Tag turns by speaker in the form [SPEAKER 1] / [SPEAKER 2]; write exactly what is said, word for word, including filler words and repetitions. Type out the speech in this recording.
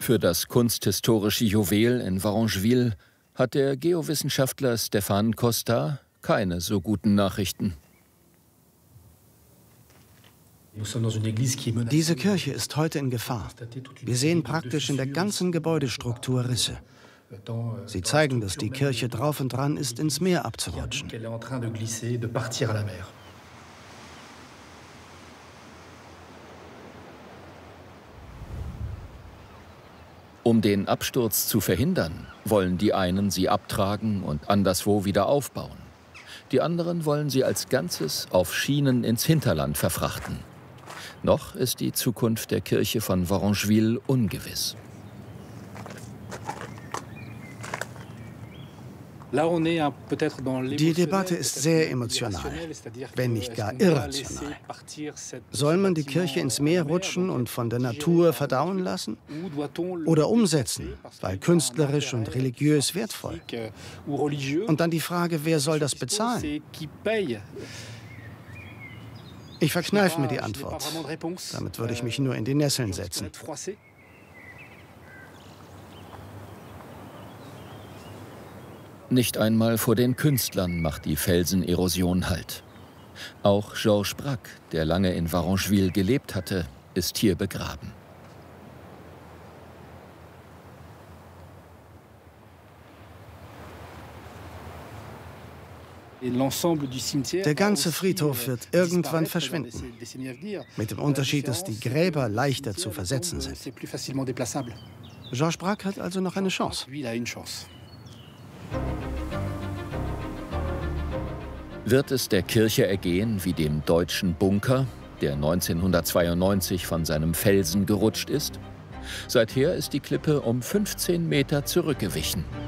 [SPEAKER 1] Für das kunsthistorische Juwel in Varengeville hat der Geowissenschaftler Stéphane Costa keine so guten Nachrichten.
[SPEAKER 2] Diese Kirche ist heute in Gefahr. Wir sehen praktisch in der ganzen Gebäudestruktur Risse. Sie zeigen, dass die Kirche drauf und dran ist, ins Meer abzurutschen.
[SPEAKER 1] Um den Absturz zu verhindern, wollen die einen sie abtragen und anderswo wieder aufbauen. Die anderen wollen sie als Ganzes auf Schienen ins Hinterland verfrachten. Noch ist die Zukunft der Kirche von Varengeville ungewiss.
[SPEAKER 2] Die Debatte ist sehr emotional, wenn nicht gar irrational. Soll man die Kirche ins Meer rutschen und von der Natur verdauen lassen? Oder umsetzen, weil künstlerisch und religiös wertvoll? Und dann die Frage, wer soll das bezahlen? Ich verkneife mir die Antwort. Damit würde ich mich nur in die Nesseln setzen.
[SPEAKER 1] Nicht einmal vor den Künstlern macht die Felsenerosion Halt. Auch Georges Braque, der lange in Varengeville gelebt hatte, ist hier begraben.
[SPEAKER 2] Der ganze Friedhof wird irgendwann verschwinden. Mit dem Unterschied, dass die Gräber leichter zu versetzen sind. Georges Braque hat also noch eine Chance.
[SPEAKER 1] Wird es der Kirche ergehen wie dem deutschen Bunker, der neunzehnhundertzweiundneunzig von seinem Felsen gerutscht ist? Seither ist die Klippe um fünfzehn Meter zurückgewichen.